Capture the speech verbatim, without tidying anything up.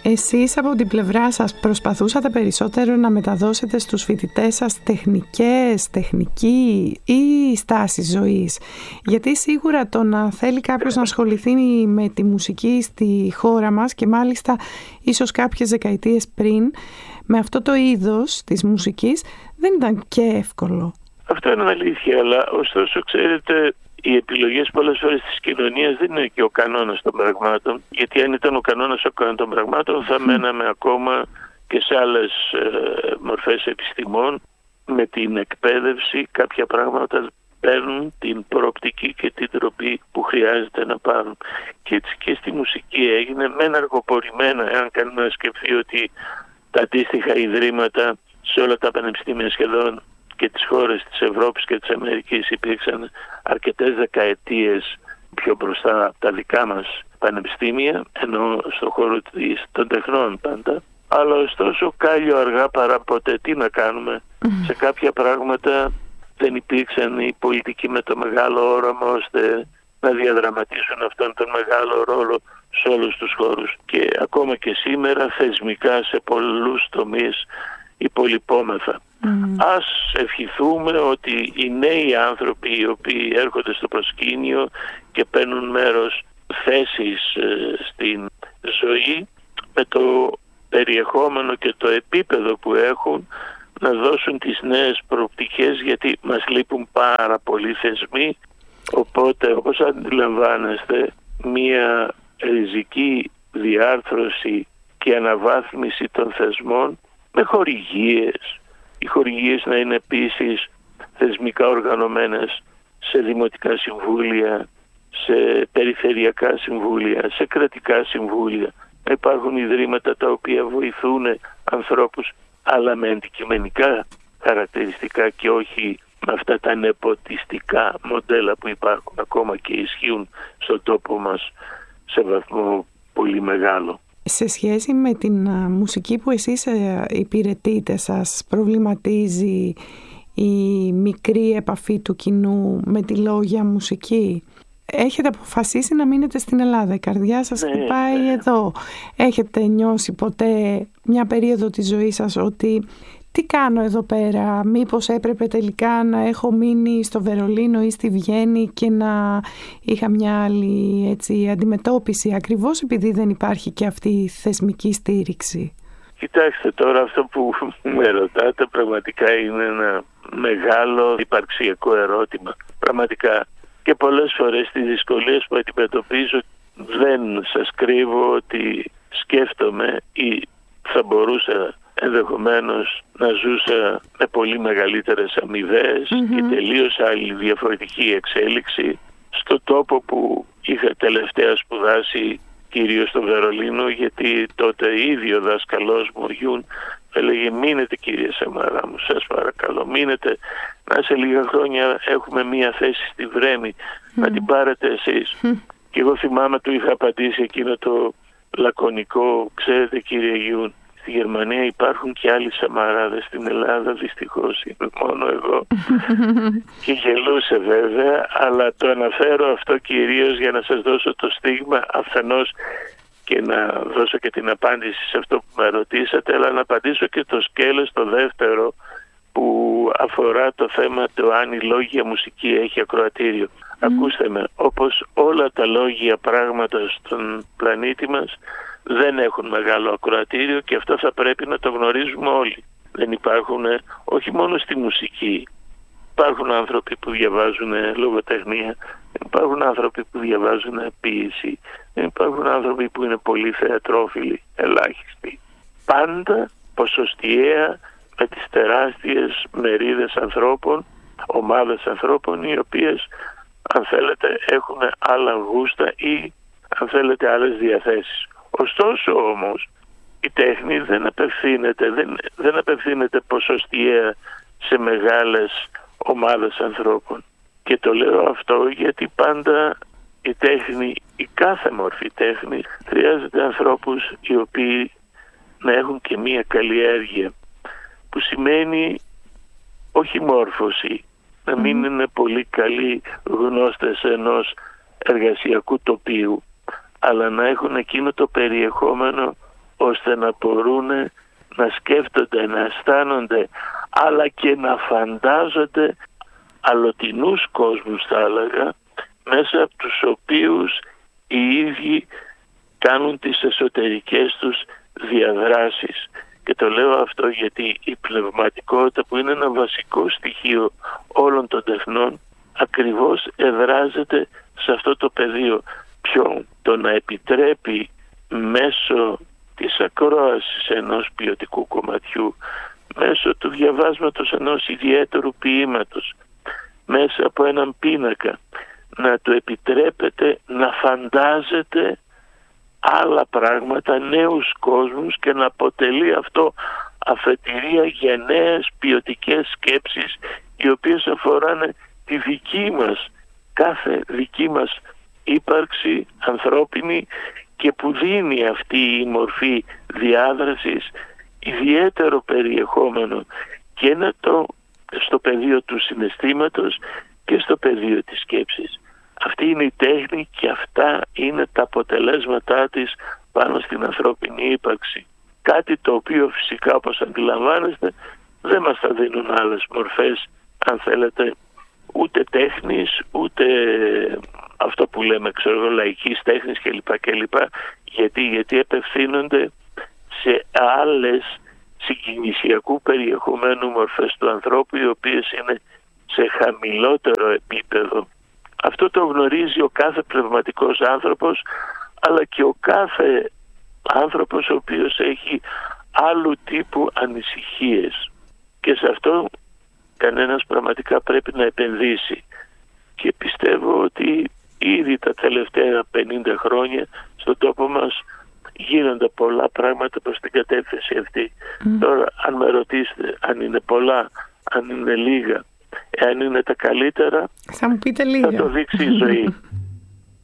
Εσείς από την πλευρά σας προσπαθούσατε περισσότερο να μεταδώσετε στους φοιτητές σας τεχνικές, τεχνική ή στάση ζωής? Γιατί σίγουρα το να θέλει κάποιος να ασχοληθεί με τη μουσική στη χώρα μας και μάλιστα ίσως κάποιες δεκαετίες πριν με αυτό το είδος της μουσικής δεν ήταν και εύκολο. Αυτό είναι αλήθεια, αλλά ωστόσο ξέρετε, οι επιλογές πολλές φορές της κοινωνίας δεν είναι και ο κανόνας των πραγμάτων, γιατί αν ήταν ο κανόνας των πραγμάτων θα μέναμε ακόμα και σε άλλες ε, μορφές επιστημών. Με την εκπαίδευση κάποια πράγματα παίρνουν την προοπτική και την τροπή που χρειάζεται να πάρουν. Και έτσι και στη μουσική έγινε μεν αργοπορημένα, εάν κανείς να σκεφτεί ότι τα αντίστοιχα ιδρύματα σε όλα τα πανεπιστήμια σχεδόν και τις χώρες της Ευρώπης και της Αμερικής υπήρξαν αρκετές δεκαετίες πιο μπροστά από τα δικά μας πανεπιστήμια, ενώ στον χώρο της, των τεχνών πάντα. Αλλά ωστόσο κάλλιο αργά παρά ποτέ. Τι να κάνουμε? Σε κάποια πράγματα δεν υπήρξαν οι πολιτικοί με το μεγάλο όραμα ώστε να διαδραματίσουν αυτόν τον μεγάλο ρόλο σε όλους τους χώρους. Και ακόμα και σήμερα θεσμικά σε πολλούς τομείς υπολοιπόμεθα. Mm. Ας ευχηθούμε ότι οι νέοι άνθρωποι οι οποίοι έρχονται στο προσκήνιο και παίρνουν μέρος θέσεις ε, στην ζωή με το περιεχόμενο και το επίπεδο που έχουν να δώσουν τις νέες προοπτικές, γιατί μας λείπουν πάρα πολλοί θεσμοί, οπότε όπως αντιλαμβάνεστε μια ριζική διάρθρωση και αναβάθμιση των θεσμών με χορηγίες. Οι χορηγίες να είναι επίσης θεσμικά οργανωμένες σε δημοτικά συμβούλια, σε περιφερειακά συμβούλια, σε κρατικά συμβούλια. Να υπάρχουν ιδρύματα τα οποία βοηθούν ανθρώπους, αλλά με αντικειμενικά χαρακτηριστικά και όχι με αυτά τα νεποτιστικά μοντέλα που υπάρχουν ακόμα και ισχύουν στον τόπο μας σε βαθμό πολύ μεγάλο. Σε σχέση με την μουσική που εσείς υπηρετείτε, σας προβληματίζει η μικρή επαφή του κοινού με τη λόγια μουσική? Έχετε αποφασίσει να μείνετε στην Ελλάδα, η καρδιά σας ναι, χτυπάει ναι. εδώ. Έχετε νιώσει ποτέ μια περίοδο της ζωής σας ότι τι κάνω εδώ πέρα, μήπως έπρεπε τελικά να έχω μείνει στο Βερολίνο ή στη Βιέννη και να είχα μια άλλη έτσι, αντιμετώπιση, ακριβώς επειδή δεν υπάρχει και αυτή η θεσμική στήριξη? Κοιτάξτε, τώρα αυτό που με ρωτάτε πραγματικά είναι ένα μεγάλο υπαρξιακό ερώτημα. Πραγματικά και πολλές φορές τις δυσκολίες που αντιμετωπίζω δεν σας κρύβω ότι σκέφτομαι ή θα μπορούσα ενδεχομένως να ζούσα με πολύ μεγαλύτερες αμοιβές mm-hmm. και τελείως άλλη διαφορετική εξέλιξη στο τόπο που είχα τελευταία σπουδάσει, κυρίως στο Βερολίνο, γιατί τότε ήδη ο δάσκαλός μου, ο Γιούν, έλεγε μείνετε κύριε Σαμαρά μου, σας παρακαλώ, μείνετε, να σε λίγα χρόνια έχουμε μία θέση στη Βρέμη, mm. να την πάρετε εσείς. Mm. Και εγώ θυμάμαι του είχα απαντήσει εκείνο το λακωνικό, ξέρετε κύριε Γιούν, στη Γερμανία υπάρχουν και άλλοι Σαμαράδες, στην Ελλάδα δυστυχώς είναι μόνο εγώ. Και γελούσε βέβαια, αλλά το αναφέρω αυτό κυρίως για να σας δώσω το στίγμα αφενός και να δώσω και την απάντηση σε αυτό που με ρωτήσατε, αλλά να απαντήσω και το σκέλος το δεύτερο που αφορά το θέμα του αν η λόγια μουσική έχει ακροατήριο. Mm. Ακούστε με, όπως όλα τα λόγια πράγματα στον πλανήτη μας δεν έχουν μεγάλο ακροατήριο και αυτό θα πρέπει να το γνωρίζουμε όλοι. Δεν υπάρχουν, όχι μόνο στη μουσική, υπάρχουν άνθρωποι που διαβάζουν λογοτεχνία, υπάρχουν άνθρωποι που διαβάζουν ποίηση, υπάρχουν άνθρωποι που είναι πολύ θεατρόφιλοι, ελάχιστοι. Πάντα ποσοστιαία με τις τεράστιες μερίδες ανθρώπων, ομάδες ανθρώπων οι οποίες αν θέλετε έχουν άλλα γούστα ή αν θέλετε άλλες διαθέσεις. Ωστόσο όμως η τέχνη δεν απευθύνεται, δεν, δεν απευθύνεται ποσοστιαία σε μεγάλες ομάδες ανθρώπων. Και το λέω αυτό γιατί πάντα η τέχνη, η κάθε μορφή τέχνη χρειάζεται ανθρώπους οι οποίοι να έχουν και μία καλλιέργεια, που σημαίνει όχι μόρφωση, να μην είναι πολύ καλοί γνώστες ενός εργασιακού τοπίου, αλλά να έχουν εκείνο το περιεχόμενο ώστε να μπορούν να σκέφτονται, να αισθάνονται, αλλά και να φαντάζονται αλλοτινούς κόσμους, θα έλεγα, μέσα από τους οποίους οι ίδιοι κάνουν τις εσωτερικές τους διαδράσεις. Και το λέω αυτό γιατί η πνευματικότητα, που είναι ένα βασικό στοιχείο όλων των τεχνών, ακριβώς εδράζεται σε αυτό το πεδίο. Ποιο? Το να επιτρέπει μέσω της ακρόασης ενός ποιοτικού κομματιού, μέσω του διαβάσματος ενός ιδιαίτερου ποίηματος, μέσα από έναν πίνακα, να του επιτρέπεται να φαντάζεται άλλα πράγματα, νέους κόσμους, και να αποτελεί αυτό αφετηρία για νέες ποιοτικές σκέψεις, οι οποίες αφοράνε τη δική μας, κάθε δική μας ύπαρξη ανθρώπινη, και που δίνει αυτή η μορφή διάδρασης ιδιαίτερο περιεχόμενο και είναι το στο πεδίο του συναισθήματος και στο πεδίο της σκέψης. Αυτή είναι η τέχνη και αυτά είναι τα αποτελέσματά της πάνω στην ανθρώπινη ύπαρξη. Κάτι το οποίο φυσικά, όπως αντιλαμβάνεστε, δεν μας τα δίνουν άλλες μορφές, αν θέλετε, ούτε τέχνης, ούτε αυτό που λέμε, ξέρω εγώ, λαϊκής τέχνης κλπ. κλπ. Γιατί, γιατί επευθύνονται σε άλλες συγκινησιακού περιεχομένου μορφές του ανθρώπου, οι οποίες είναι σε χαμηλότερο επίπεδο. Αυτό το γνωρίζει ο κάθε πνευματικός άνθρωπος, αλλά και ο κάθε άνθρωπος ο οποίος έχει άλλου τύπου ανησυχίες. Και σε αυτό κανένας πραγματικά πρέπει να επενδύσει. Και πιστεύω ότι ήδη τα τελευταία πενήντα χρόνια στον τόπο μας γίνονται πολλά πράγματα προς την κατεύθυνση αυτή. Mm. Τώρα, αν με ρωτήσετε αν είναι πολλά, αν είναι λίγα, εάν είναι τα καλύτερα, θα μου πείτε λίγα. Θα το δείξει η ζωή.